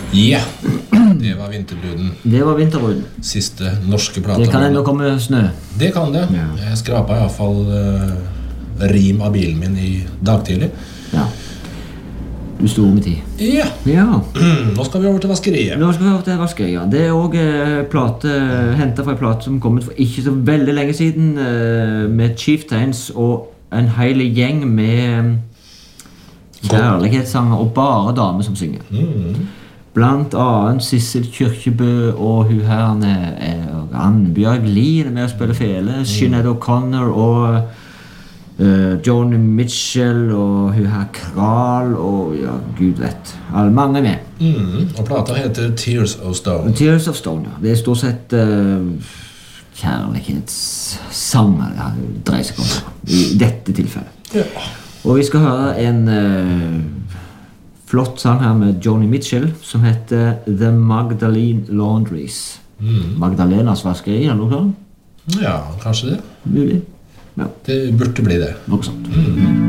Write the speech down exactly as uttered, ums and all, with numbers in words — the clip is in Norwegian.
Ja, det var vinterbruden. Det var vinterbruden. Siste norske plata. Det kan enda komme snø. Det kan det. Ja. Jeg skrapet i hvert fall uh, rim av bilen min i dag tidlig. Ja. Du sto med tid. Ja. Ja. Nå skal vi over til vaskeriet. Nå skal vi over til vaskeriet. Det er også eh, plate, hentet fra en plate som kom ut for ikke så veldig lenge siden, eh, med Chieftains og en hel gjeng med kjærlighetssanger og bare damer som synger. Mm. Blant annet Sissel Kyrkjebø og hun her er Annbjørg Lie med å spille fele, Sinead O'Connor og uh, Joni Mitchell og hun her Kral og ja, Gud vet. Alle mange med. Mm. Og plata heter Tears of Stone. Tears of Stone, ja. Det er stort sett uh, kjærlighetssanger ja, det dreier seg om i dette tilfellet. Ja. Og vi skal høre en uh, flott sang her med Joni Mitchell som heter The Magdalene Laundries. Mm. Magdalenas vaskeri, eller noe sånt? Ja, kanskje det. Mulig. Ja, Det burde bli det. noe sånt. Mm.